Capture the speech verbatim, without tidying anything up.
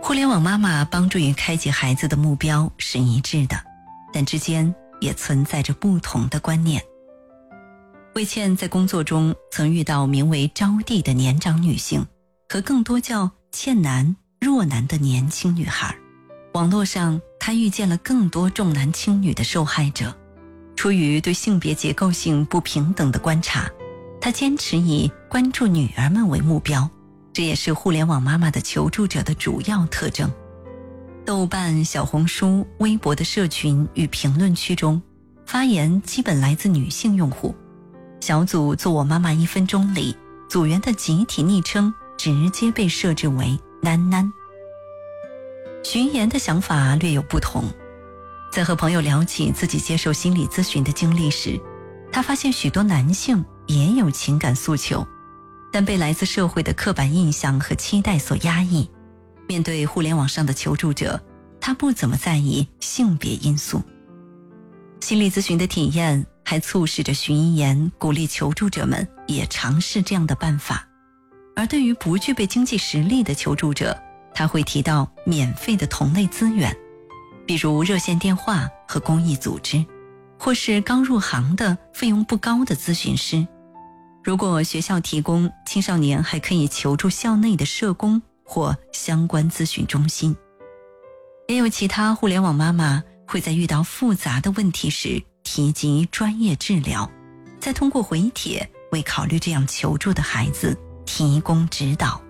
互联网妈妈帮助与开启孩子的目标是一致的，但之间也存在着不同的观念。魏倩在工作中曾遇到名为招娣的年长女性和更多叫倩男、若男的年轻女孩。网络上她遇见了更多重男轻女的受害者。出于对性别结构性不平等的观察，她坚持以关注女儿们为目标，这也是互联网妈妈的求助者的主要特征。豆瓣、小红书、微博的社群与评论区中，发言基本来自女性用户。小组做我妈妈一分钟里，组员的集体昵称直接被设置为囡囡。徐岩的想法略有不同，在和朋友聊起自己接受心理咨询的经历时，他发现许多男性也有情感诉求，但被来自社会的刻板印象和期待所压抑。面对互联网上的求助者，他不怎么在意性别因素。心理咨询的体验还促使着徐一言鼓励求助者们也尝试这样的办法。而对于不具备经济实力的求助者，他会提到免费的同类资源，比如热线电话和公益组织，或是刚入行的费用不高的咨询师。如果学校提供，青少年还可以求助校内的社工或相关咨询中心。也有其他互联网妈妈会在遇到复杂的问题时提及专业治疗，再通过回帖为考虑这样求助的孩子提供指导。